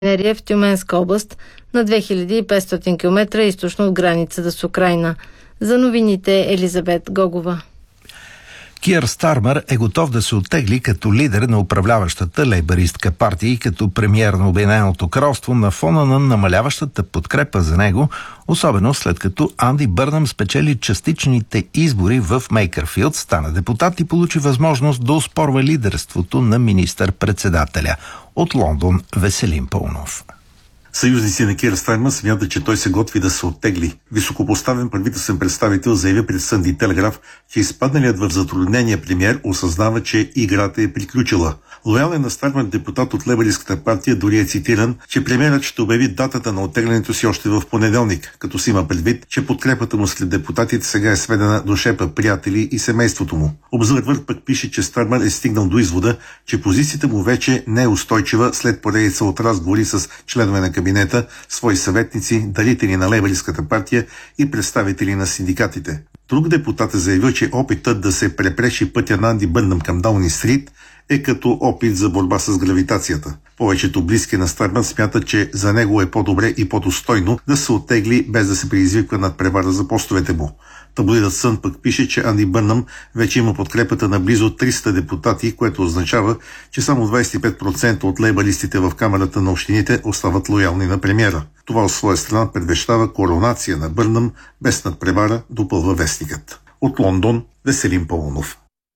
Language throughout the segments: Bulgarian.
в Тюменска област на 2500 км източно от границата с Украйна. За новините Елизабет Гогова. Киър Стармер е готов да се оттегли като лидер на управляващата лейбъристка партия и като премиер на Обединеното кралство на фона на намаляващата подкрепа за него, особено след като Анди Бърнъм спечели частичните избори в Мейкърфилд, стана депутат и получи възможност да оспорва лидерството на министър-председателя. От Лондон Веселин Паунов. Съюзници на Киър Стармер смятат, че той се готви да се оттегли. Високопоставен правителствен представител заяви пред Сънди Телеграф, че изпадналият в затруднение премиер осъзнава, че играта е приключила. Лоялен на Стармер депутат от лейбъристската партия дори е цитиран, че премиерът ще обяви датата на оттеглянето си още в понеделник, като си има предвид, че подкрепата му след депутатите сега е сведена до шепа приятели и семейството му. Обзървър пък пише, че Стармер е стигнал до извода, че позицията му вече не е устойчива след поредица от разговори с членове на кабинета, свои съветници, дарители на лейбъристската партия и представители на синдикатите. Друг депутат е заявил, че опитът да се препреши пътя на Анди Бърнъм към Дауни Стрит е като опит за борба с гравитацията. Повечето близки на Стармер смятат, че за него е по-добре и по-достойно да се оттегли, без да се предизвиква надпревара за постовете му. Таблоидът Сън пък пише, че Анди Бърнъм вече има подкрепата на близо 300 депутати, което означава, че само 25% от лейбъристите в Камарата на общините остават лоялни на премиера. Това от своя страна предвещава коронация на Бърнъм без надпревара, допълва вестникът. От Лондон Веселин Паунов.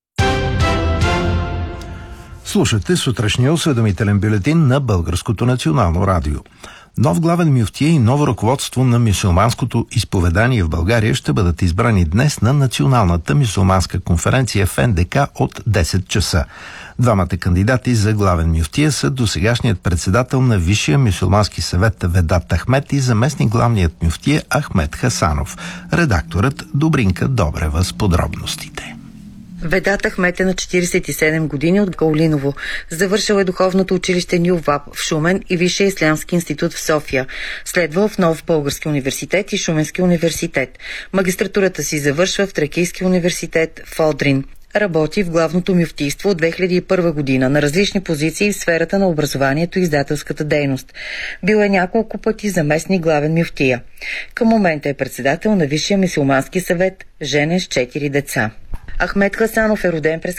Слушате сутрешния осведомителен бюлетин на Българското национално радио. Нов главен мюфтия и ново ръководство на мюсюлманското изповедание в България ще бъдат избрани днес на Националната мюсюлманска конференция в НДК от 10 часа. Двамата кандидати за главен мюфтия са досегашният председател на Висшия мюсюлмански съвет Ведат Ахмед и заместник главният мюфтия Ахмед Хасанов. Редакторът Добринка Добрева с подробностите. Ведат Ахмед е на 47 години от Гаулиново. Завършил е духовното училище Ню ВАП в Шумен и Висшия ислямски институт в София. Следвал в Нов български университет и Шуменски университет. Магистратурата си завършва в Тракийски университет в Одрин. Работи в главното мюфтийство от 2001 година на различни позиции в сферата на образованието и издателската дейност. Бил е няколко пъти заместник главен мюфтия. Към момента е председател на Висшия мюсюлмански съвет, женен с 4 деца. Ахмед Хасанов е роден през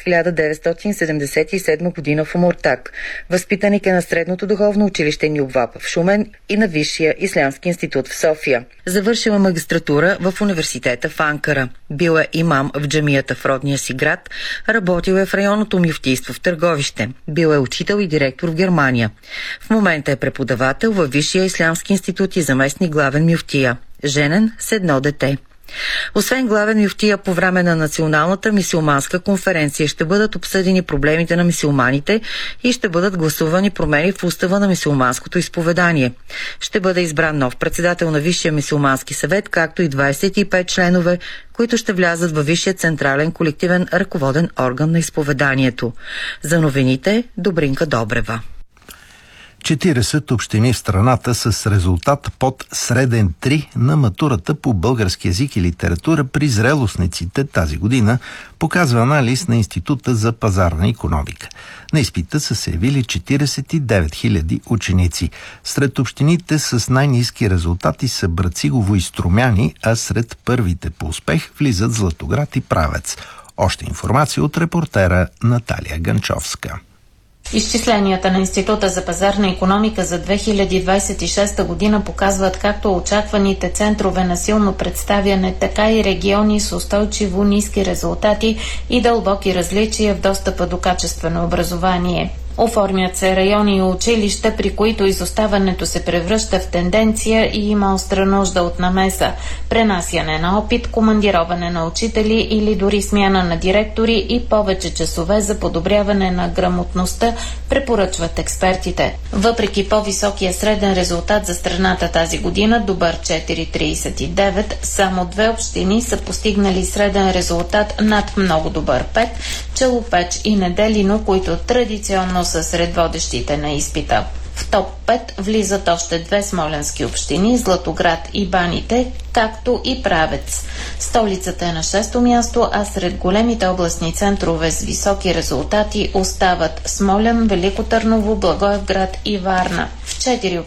1977 година в Омуртаг. Възпитаник е на Средното духовно училище Нюбвап в Шумен и на Висшия ислямски институт в София. Завършил е магистратура в университета в Анкара. Бил е имам в джамията в родния си град. Работил е в районното мюфтийство в Търговище. Бил е учител и директор в Германия. В момента е преподавател във Висшия ислямски институт и заместник главен мюфтия. Женен с 1 дете. Освен главен мюфтия, по време на Националната мюсюлманска конференция ще бъдат обсъдени проблемите на мюсюлманите и ще бъдат гласувани промени в устава на мюсюлманското изповедание. Ще бъде избран нов председател на Висшия мюсюлмански съвет, както и 25 членове, които ще влязат във Висшия централен колективен ръководен орган на изповеданието. За новините Добринка Добрева. 40 общини в страната с резултат под среден 3 на матурата по български език и литература при зрелостниците тази година, показва анализ на Института за пазарна икономика. На изпита са се явили 49 000 ученици. Сред общините с най-ниски резултати са Брацигово и Струмяни, а сред първите по успех влизат Златоград и Правец. Още информация от репортера Наталия Ганчовска. Изчисленията на Института за пазарна икономика за 2026 година показват както очакваните центрове на силно представяне, така и региони с устойчиво ниски резултати и дълбоки различия в достъпа до качествено образование. Оформят се райони и училища, при които изоставането се превръща в тенденция и има остра нужда от намеса, пренасяне на опит, командироване на учители или дори смяна на директори и повече часове за подобряване на грамотността, препоръчват експертите. Въпреки по-високия среден резултат за страната тази година, добър 4,39, само 2 общини са постигнали среден резултат над много добър 5, Челопеч и Неделино, които традиционно са сред водещите на изпита. В топ 5 влизат още 2 смолянски общини – Златоград и Баните, както и Правец. Столицата е на 6-то място, а сред големите областни центрове с високи резултати остават Смолян, Велико Търново, Благоевград и Варна. В 4